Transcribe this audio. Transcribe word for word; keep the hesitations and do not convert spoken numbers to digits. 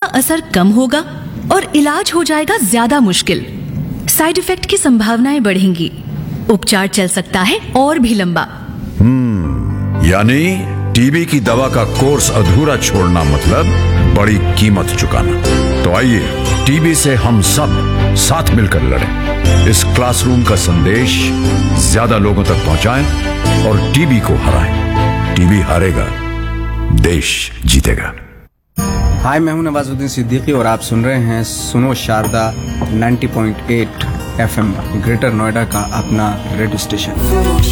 असर कम होगा और इलाज हो जाएगा ज्यादा मुश्किल। साइड इफेक्ट की संभावनाएं बढ़ेंगी। उपचार चल सकता है और भी लंबा। यानी टीबी की दवा का कोर्स अधूरा छोड़ना मतलब बड़ी कीमत चुकाना। तो आइए टीबी से हम सब साथ मिलकर लड़ें। इस क्लासरूम का संदेश ज्यादा लोगों तक पहुंचाएं और टीबी को हराएं। टीबी हारेगा, देश जीतेगा। हाय, मैं हूं नवाजुद्दीन सिद्दीकी और आप सुन रहे हैं सुनो शारदा नब्बे पॉइंट आठ एफएम, ग्रेटर नोएडा का अपना रेडियो स्टेशन।